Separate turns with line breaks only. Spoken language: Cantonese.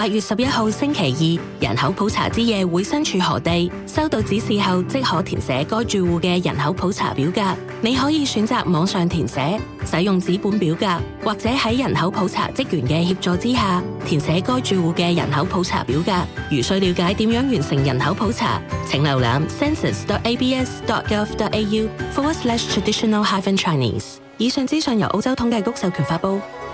8月11號星期二，人口普查之夜會身處何地？收到指示後，即可填寫該住戶嘅人口普查表格。你可以選擇網上填寫，使用紙本表格，或者喺人口普查職員嘅協助之下，填寫該住戶嘅人口普查表格。如需了解點樣完成人口普查，請瀏覽 census.abs.gov.au/traditional-chinese。以上資訊由澳洲統計局授權發布。